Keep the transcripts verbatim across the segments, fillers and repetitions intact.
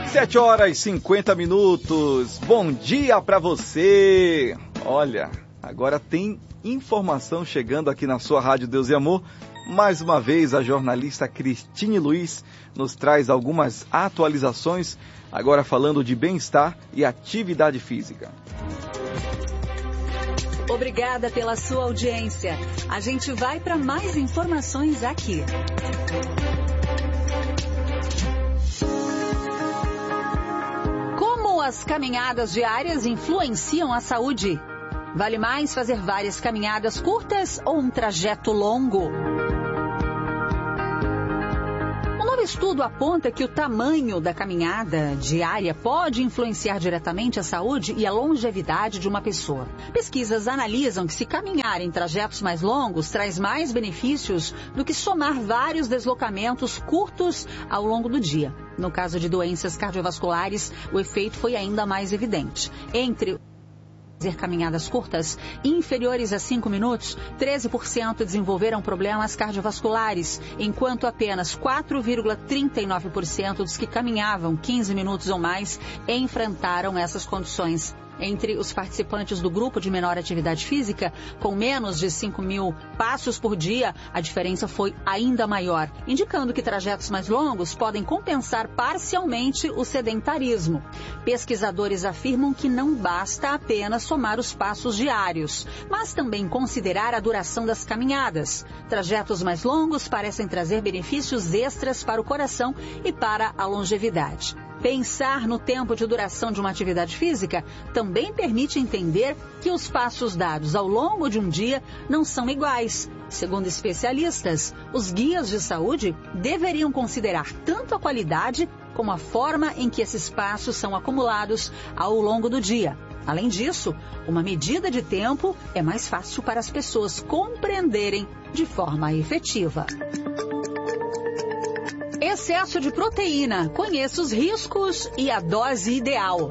Sete horas e cinquenta minutos. Bom dia para você. Olha, agora tem informação chegando aqui na sua Rádio Deus e Amor. Mais uma vez, a jornalista Cristine Luiz nos traz algumas atualizações, agora falando de bem-estar e atividade física. Obrigada pela sua audiência. A gente vai para mais informações aqui. Como as caminhadas diárias influenciam a saúde? Vale mais fazer várias caminhadas curtas ou um trajeto longo? Um novo estudo aponta que o tamanho da caminhada diária pode influenciar diretamente a saúde e a longevidade de uma pessoa. Pesquisas analisam que se caminhar em trajetos mais longos traz mais benefícios do que somar vários deslocamentos curtos ao longo do dia. No caso de doenças cardiovasculares, o efeito foi ainda mais evidente. Entre fazer caminhadas curtas inferiores a cinco minutos, treze por cento desenvolveram problemas cardiovasculares, enquanto apenas quatro vírgula trinta e nove por cento dos que caminhavam quinze minutos ou mais enfrentaram essas condições. Entre os participantes do grupo de menor atividade física, com menos de cinco mil passos por dia, a diferença foi ainda maior, indicando que trajetos mais longos podem compensar parcialmente o sedentarismo. Pesquisadores afirmam que não basta apenas somar os passos diários, mas também considerar a duração das caminhadas. Trajetos mais longos parecem trazer benefícios extras para o coração e para a longevidade. Pensar no tempo de duração de uma atividade física também permite entender que os passos dados ao longo de um dia não são iguais. Segundo especialistas, os guias de saúde deveriam considerar tanto a qualidade como a forma em que esses passos são acumulados ao longo do dia. Além disso, uma medida de tempo é mais fácil para as pessoas compreenderem de forma efetiva. Excesso de proteína. Conheça os riscos e a dose ideal.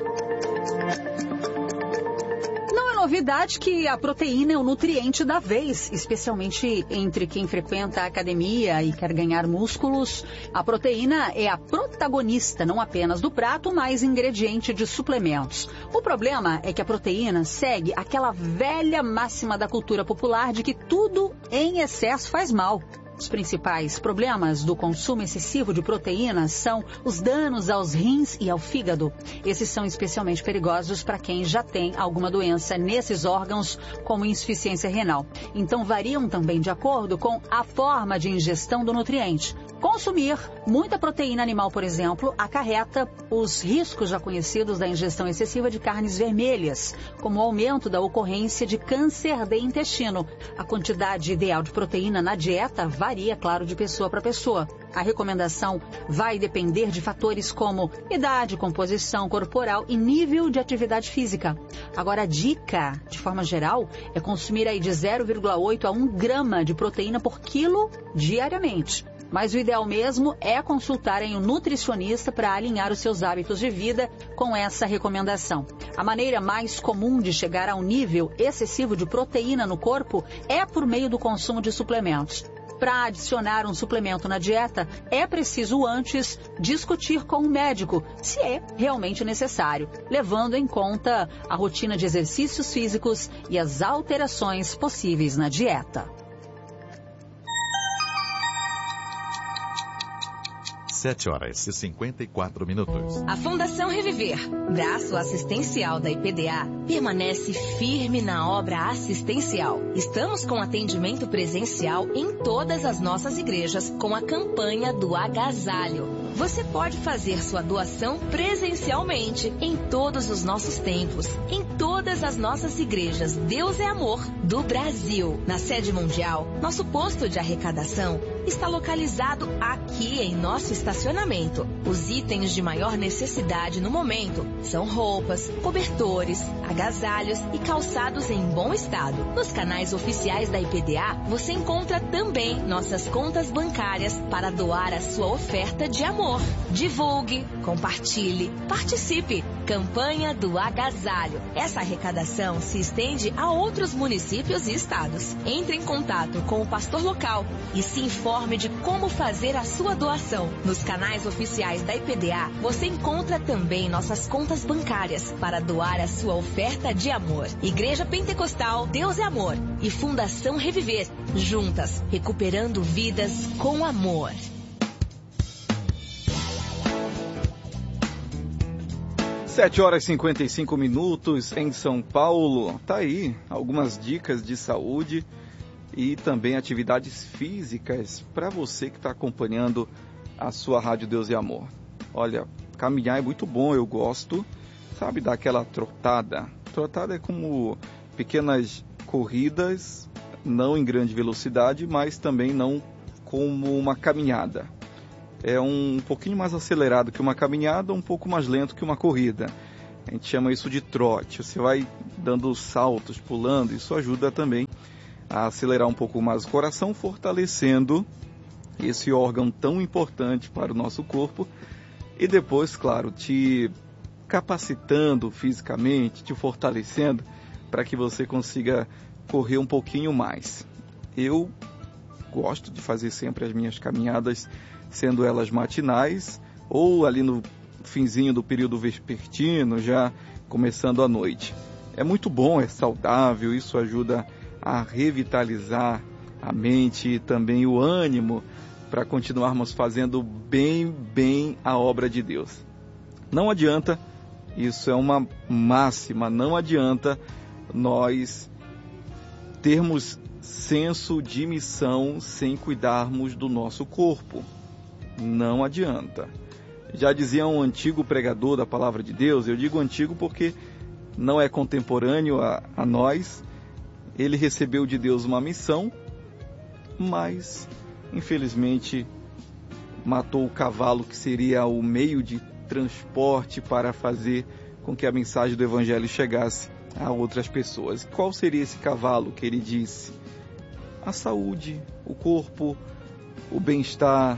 Não é novidade que a proteína é o nutriente da vez, especialmente entre quem frequenta a academia e quer ganhar músculos. A proteína é a protagonista, não apenas do prato, mas ingrediente de suplementos. O problema é que a proteína segue aquela velha máxima da cultura popular de que tudo em excesso faz mal. Os principais problemas do consumo excessivo de proteínas são os danos aos rins e ao fígado. Esses são especialmente perigosos para quem já tem alguma doença nesses órgãos, como insuficiência renal. Então variam também de acordo com a forma de ingestão do nutriente. Consumir muita proteína animal, por exemplo, acarreta os riscos já conhecidos da ingestão excessiva de carnes vermelhas, como o aumento da ocorrência de câncer de intestino. A quantidade ideal de proteína na dieta varia, claro, de pessoa para pessoa. A recomendação vai depender de fatores como idade, composição corporal e nível de atividade física. Agora, a dica, de forma geral, é consumir aí de zero vírgula oito a um grama de proteína por quilo diariamente. Mas o ideal mesmo é consultarem um nutricionista para alinhar os seus hábitos de vida com essa recomendação. A maneira mais comum de chegar a um nível excessivo de proteína no corpo é por meio do consumo de suplementos. Para adicionar um suplemento na dieta, é preciso antes discutir com o médico se é realmente necessário, levando em conta a rotina de exercícios físicos e as alterações possíveis na dieta. sete horas e cinquenta e quatro minutos. A Fundação Reviver, braço assistencial da I P D A, permanece firme na obra assistencial. Estamos com atendimento presencial em todas as nossas igrejas com a campanha do agasalho. Você pode fazer sua doação presencialmente em todos os nossos templos, em todas as nossas igrejas Deus é Amor do Brasil. Na sede mundial, nosso posto de arrecadação está localizado aqui em nosso estacionamento. Os itens de maior necessidade no momento são roupas, cobertores, agasalhos e calçados em bom estado. Nos canais oficiais da I P D A, você encontra também nossas contas bancárias para doar a sua oferta de amor. Divulgue, compartilhe, participe. Campanha do Agasalho. Essa arrecadação se estende a outros municípios e estados. Entre em contato com o pastor local e se informe informe de como fazer a sua doação. Nos canais oficiais da I P D A, você encontra também nossas contas bancárias para doar a sua oferta de amor. Igreja Pentecostal Deus é Amor e Fundação Reviver, juntas, recuperando vidas com amor. sete horas e cinquenta e cinco minutos em São Paulo. Tá aí algumas dicas de saúde e também atividades físicas para você que está acompanhando a sua Rádio Deus e Amor. Olha, caminhar é muito bom, eu gosto, sabe, daquela trotada. Trotada é como pequenas corridas, não em grande velocidade, mas também não como uma caminhada. É um pouquinho mais acelerado que uma caminhada, um pouco mais lento que uma corrida. A gente chama isso de trote. Você vai dando saltos, pulando, isso ajuda também a acelerar um pouco mais o coração, fortalecendo esse órgão tão importante para o nosso corpo. E depois, claro, te capacitando fisicamente, te fortalecendo para que você consiga correr um pouquinho mais. Eu gosto de fazer sempre as minhas caminhadas, sendo elas matinais ou ali no finzinho do período vespertino, já começando a noite. É muito bom, é saudável, isso ajuda a revitalizar a mente e também o ânimo para continuarmos fazendo bem, bem a obra de Deus. Não adianta, isso é uma máxima, não adianta nós termos senso de missão sem cuidarmos do nosso corpo. Não adianta. Já dizia um antigo pregador da Palavra de Deus, eu digo antigo porque não é contemporâneo a, a nós, ele recebeu de Deus uma missão, mas infelizmente matou o cavalo que seria o meio de transporte para fazer com que a mensagem do Evangelho chegasse a outras pessoas. Qual seria esse cavalo que ele disse? A saúde, o corpo, o bem-estar.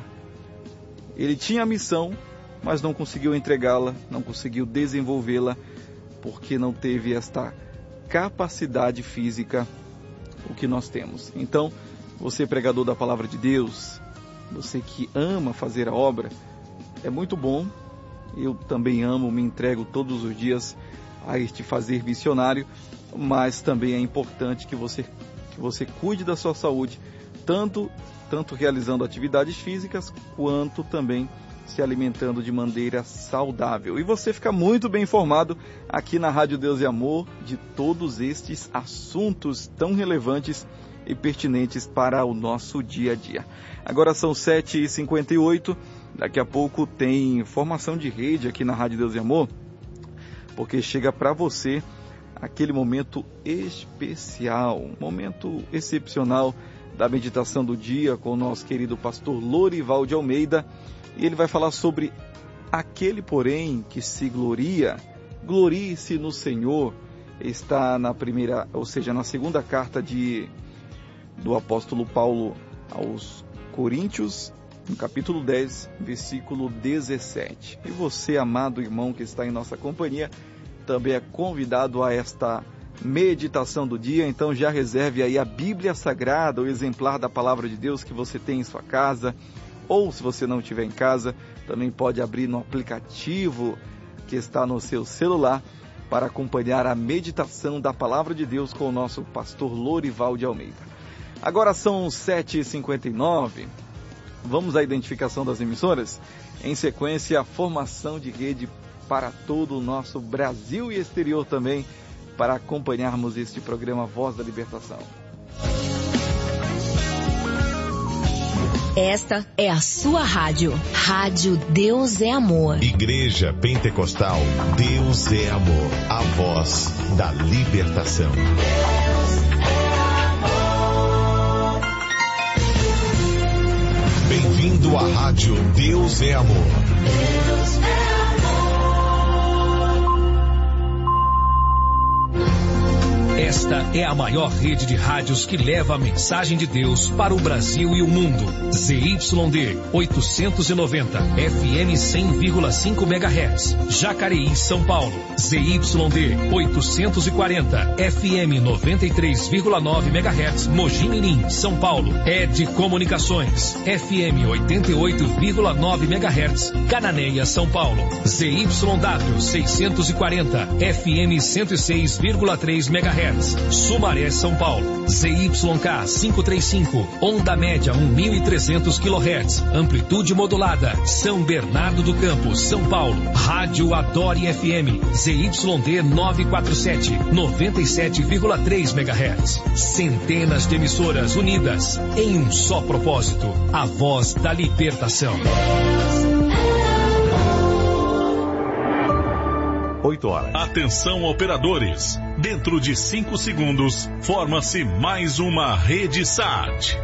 Ele tinha a missão, mas não conseguiu entregá-la, não conseguiu desenvolvê-la, porque não teve esta capacidade física, o que nós temos. Então, você pregador da Palavra de Deus, você que ama fazer a obra, é muito bom. Eu também amo, me entrego todos os dias a este fazer missionário, mas também é importante que você, que você cuide da sua saúde, tanto tanto realizando atividades físicas, quanto também se alimentando de maneira saudável. E você fica muito bem informado aqui na Rádio Deus e Amor de todos estes assuntos tão relevantes e pertinentes para o nosso dia a dia. Agora são sete e cinquenta e oito, daqui a pouco tem formação de rede aqui na Rádio Deus e Amor, porque chega para você aquele momento especial, um momento excepcional da meditação do dia com o nosso querido pastor Lorival de Almeida, e ele vai falar sobre aquele, porém, que se gloria, glorie-se no Senhor. Está na primeira, ou seja, na segunda carta de, do apóstolo Paulo aos Coríntios, no capítulo dez, versículo dezessete. E você, amado irmão que está em nossa companhia, também é convidado a esta meditação do dia, então já reserve aí a Bíblia Sagrada, o exemplar da Palavra de Deus que você tem em sua casa, ou se você não estiver em casa, também pode abrir no aplicativo que está no seu celular para acompanhar a meditação da Palavra de Deus com o nosso pastor Lorival de Almeida. Agora são sete e cinquenta e nove, vamos à identificação das emissoras, em sequência a formação de rede para todo o nosso Brasil e exterior também, para acompanharmos este programa Voz da Libertação. Esta é a sua rádio. Rádio Deus é Amor. Igreja Pentecostal Deus é Amor. A voz da libertação. Bem-vindo à Rádio Deus é Amor. Deus é amor. Esta Esta é a maior rede de rádios que leva a mensagem de Deus para o Brasil e o mundo. Z Y D oitocentos e noventa, F M cem vírgula cinco megahertz, Jacareí, São Paulo. Z Y D oitocentos e quarenta, F M noventa e três vírgula nove megahertz, Mogi Mirim, São Paulo. Ed Comunicações, F M oitenta e oito vírgula nove megahertz, Cananéia, São Paulo. Z Y W seiscentos e quarenta, F M cento e seis vírgula três megahertz, Sumaré, São Paulo. Z Y K quinhentos e trinta e cinco, onda média mil e trezentos quilohertz, amplitude modulada, São Bernardo do Campo, São Paulo. Rádio Adore F M, Z Y D novecentos e quarenta e sete, noventa e sete vírgula três megahertz. Centenas de emissoras unidas em um só propósito, a voz da libertação. oito horas. Atenção, operadores. Dentro de cinco segundos, forma-se mais uma rede S A T.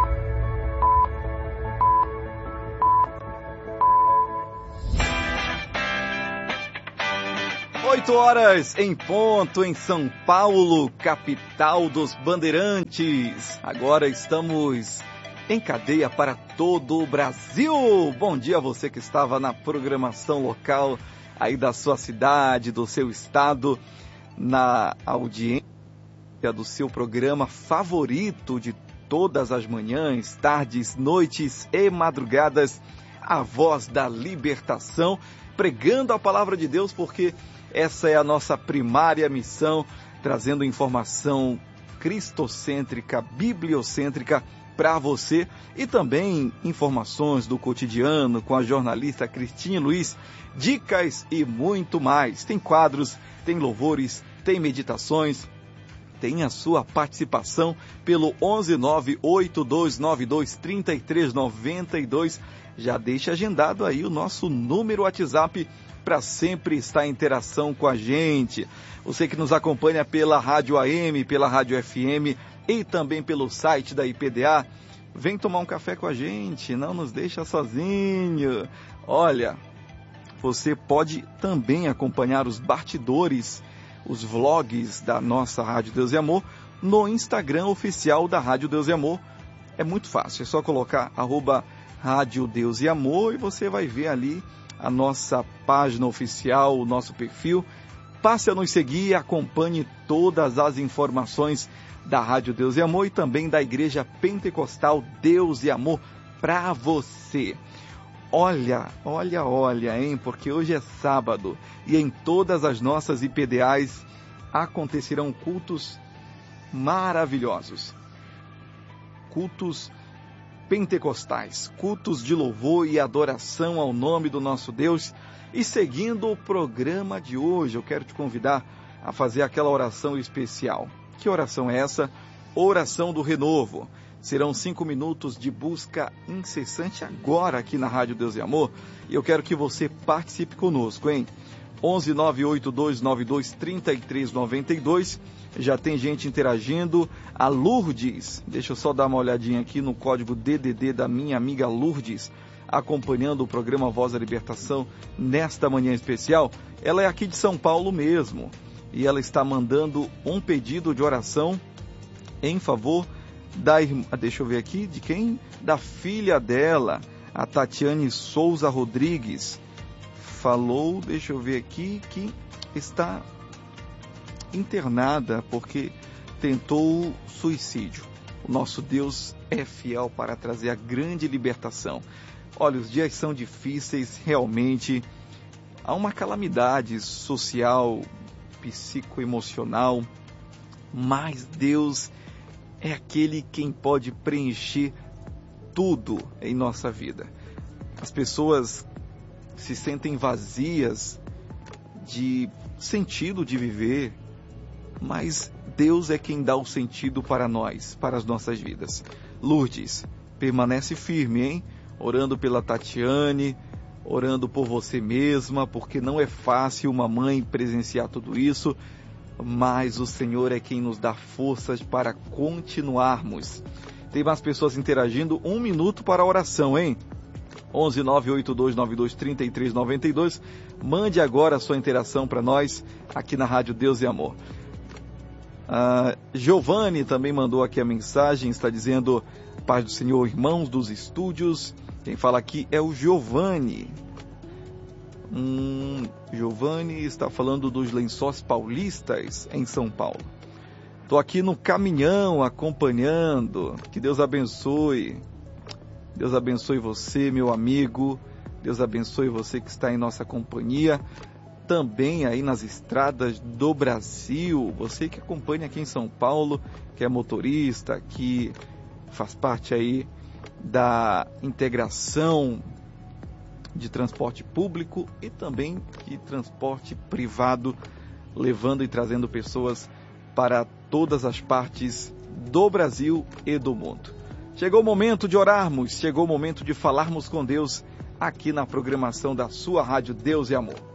Oito horas em ponto em São Paulo, capital dos bandeirantes. Agora estamos em cadeia para todo o Brasil. Bom dia a você que estava na programação local aí da sua cidade, do seu estado, na audiência do seu programa favorito de todas as manhãs, tardes, noites e madrugadas, a voz da libertação, pregando a palavra de Deus, porque essa é a nossa primária missão, trazendo informação cristocêntrica, bibliocêntrica para você e também informações do cotidiano com a jornalista Cristina Luiz, dicas e muito mais. Tem quadros, tem louvores, tem meditações, tem a sua participação pelo onze nove oito dois nove dois três três nove dois. Já deixa agendado aí o nosso número WhatsApp para sempre estar em interação com a gente. Você que nos acompanha pela Rádio A M, pela Rádio F M e também pelo site da I P D A, vem tomar um café com a gente, não nos deixa sozinho. Olha, você pode também acompanhar os bastidores, os vlogs da nossa Rádio Deus e Amor no Instagram oficial da Rádio Deus e Amor. É muito fácil, é só colocar arroba Rádio Deus e Amor e você vai ver ali a nossa página oficial, o nosso perfil. Passe a nos seguir e acompanhe todas as informações da Rádio Deus e Amor e também da Igreja Pentecostal Deus e Amor para você. Olha, olha, olha, hein? Porque hoje é sábado e em todas as nossas I P D As acontecerão cultos maravilhosos. Cultos pentecostais, cultos de louvor e adoração ao nome do nosso Deus. E seguindo o programa de hoje, eu quero te convidar a fazer aquela oração especial. Que oração é essa? Oração do renovo. Serão cinco minutos de busca incessante agora aqui na Rádio Deus e Amor. E eu quero que você participe conosco, hein? onze nove oito dois nove dois três três nove dois. Já tem gente interagindo. A Lourdes, deixa eu só dar uma olhadinha aqui no código D D D da minha amiga Lourdes, acompanhando o programa Voz da Libertação nesta manhã especial. Ela é aqui de São Paulo mesmo. E ela está mandando um pedido de oração em favor da irmã, deixa eu ver aqui, de quem? Da filha dela, a Tatiane Souza Rodrigues. Falou, deixa eu ver aqui, que está internada porque tentou suicídio. O nosso Deus é fiel para trazer a grande libertação. Olha, os dias são difíceis, realmente. Há uma calamidade social, psicoemocional, mas Deus é aquele quem pode preencher tudo em nossa vida. As pessoas se sentem vazias de sentido de viver, mas Deus é quem dá o sentido para nós, para as nossas vidas. Lourdes, permanece firme, hein? Orando pela Tatiane, orando por você mesma, porque não é fácil uma mãe presenciar tudo isso, mas o Senhor é quem nos dá forças para continuarmos. Tem mais pessoas interagindo. Um minuto para a oração, hein? onze nove oito dois nove dois três três nove dois. Mande agora a sua interação para nós aqui na Rádio Deus e Amor. A Giovanni também mandou aqui a mensagem, está dizendo: paz do Senhor, irmãos dos estúdios. Quem fala aqui é o Giovanni. Hum, Giovanni está falando dos Lençóis Paulistas, em São Paulo. Estou aqui no caminhão acompanhando. Que Deus abençoe. Deus abençoe você, meu amigo. Deus abençoe você que está em nossa companhia. Também aí nas estradas do Brasil. Você que acompanha aqui em São Paulo, que é motorista, que faz parte aí da integração de transporte público e também de transporte privado, levando e trazendo pessoas para todas as partes do Brasil e do mundo. Chegou o momento de orarmos, chegou o momento de falarmos com Deus aqui na programação da sua Rádio Deus e Amor.